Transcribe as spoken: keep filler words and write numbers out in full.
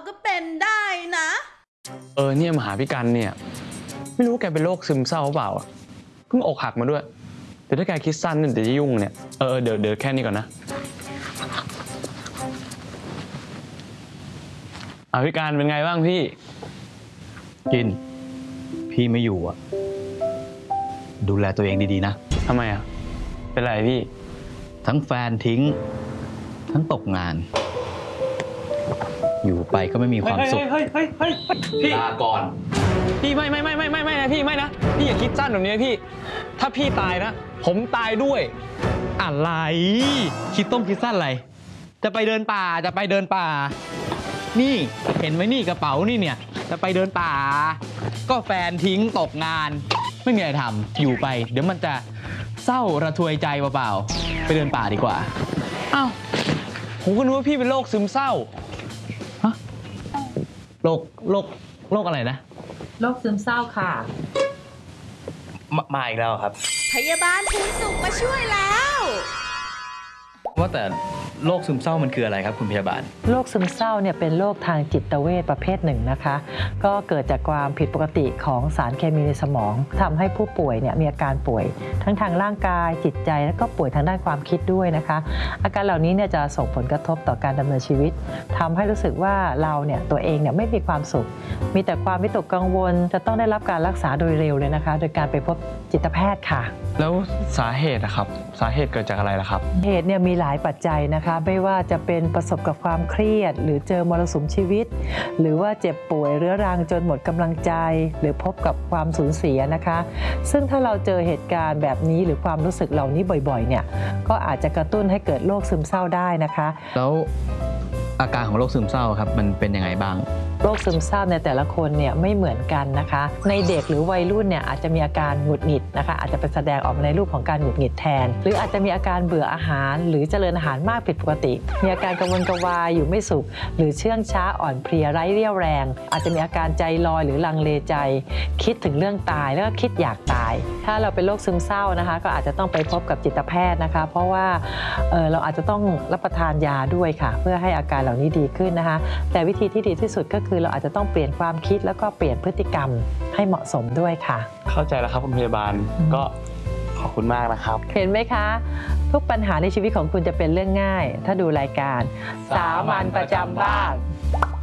ก็เป็นได้นะเออเนี่ยมาหาพี่กันเนี่ยไม่รู้แกเป็นโรคซึมเศร้าหรือเปล่าเพิ่งอกหักมาด้วยแต่ถ้าแกคิดสั้นเนี่ยจะยุ่งเนี่ยเออเดี๋ยวเดี๋ยวแค่นี้ก่อนนะอ่ะพี่กันเป็นไงบ้างพี่กินพี่ไม่อยู่อ่ะดูแลตัวเองดีๆนะทำไมอ่ะเป็นไรพี่ทั้งแฟนทิ้งทั้งตกงานอยู่ไปก็ไม่มีความสุขเฮ้ยเฮ้ยเฮ้ยพี่ลาก่อนพี่ไม่ไม่ไม่ไม่ไม่ไม่นะพี่ไม่นะพี่อย่าคิดสั้นแบบนี้พี่ถ้าพี่ตายนะผมตายด้วยอะไรคิดต้มคิดสั้นอะไรจะไปเดินป่าจะไปเดินป่านี่เห็นไหมนี่กระเป๋านี่เนี่ยจะไปเดินป่าก็แฟนทิ้งตกงานไม่มีอะไรทำอยู่ไปเดี๋ยวมันจะเศร้าระทวยใจเปล่าๆไปเดินป่าดีกว่าอ้าวผมก็นึกว่าพี่เป็นโรคซึมเศร้าฮะโรคโรคโรคอะไรนะโรคซึมเศร้าค่ะมามาอีกแล้วครับพยาบาลภูนสุขมาช่วยแล้วว่าแต่โรคซึมเศร้ามันคืออะไรครับคุณพยาบาลโรคซึมเศร้าเนี่ยเป็นโรคทางจิตเวชประเภทหนึ่งนะคะก็เกิดจากความผิดปกติของสารเคมีในสมองทำให้ผู้ป่วยเนี่ยมีอาการป่วยทั้งทางร่างกายจิตใจแล้วก็ป่วยทางด้านความคิดด้วยนะคะอาการเหล่านี้เนี่ยจะส่งผลกระทบต่อการดำเนินชีวิตทำให้รู้สึกว่าเราเนี่ยตัวเองเนี่ยไม่มีความสุขมีแต่ความวิตกกังวลจะต้องได้รับการรักษาโดยเร็วเลยนะคะโดยการไปพบจิตแพทย์ค่ะแล้วสาเหตุอะครับสาเหตุเกิดจากอะไรล่ะครับเหตุเนี่ยมีหลายปัจจัยนะคะไม่ว่าจะเป็นประสบกับความเครียดหรือเจอมรสุมชีวิตหรือว่าเจ็บป่วยเรื้อรังจนหมดกำลังใจหรือพบกับความสูญเสียนะคะซึ่งถ้าเราเจอเหตุการณ์แบบนี้หรือความรู้สึกเหล่านี้บ่อยๆเนี่ยก็อาจจะกระตุ้นให้เกิดโรคซึมเศร้าได้นะคะแล้วอาการของโรคซึมเศร้าครับมันเป็นยังไงบ้างโรคซึมเศร้าในแต่ละคนเนี่ยไม่เหมือนกันนะคะในเด็กหรือวัยรุ่นเนี่ยอาจจะมีอาการหงุดหงิดนะคะอาจจะเป็นแสดงออกมาในรูปของการหงุดหงิดแทนหรืออาจจะมีอาการเบื่ออาหารหรือเจริญอาหารมากผิดปกติมีอาการกังวลกวายอยู่ไม่สุขหรือเชื่องช้าอ่อนเพลียไร้เรี่ยวแรงอาจจะมีอาการใจลอยหรือลังเลใจคิดถึงเรื่องตายแล้วก็คิดอยากตายถ้าเราเป็นโรคซึมเศร้านะคะก็อาจจะต้องไปพบกับจิตแพทย์นะคะเพราะว่าเออเราอาจจะต้องรับประทานยาด้วยค่ะเพื่อให้อาการเหล่านี้ดีขึ้นนะคะแต่วิธีที่ดีที่สุดก็คือเราอาจจะต้องเปลี่ยนความคิดแล้วก็เปลี่ยนพฤติกรรมให้เหมาะสมด้วยค่ะเข้าใจแล้วครับคุณพยาบาลก็ขอบคุณมากนะครับเห็นไหมคะทุกปัญหาในชีวิตของคุณจะเป็นเรื่องง่ายถ้าดูรายการสามัญประจำบ้าน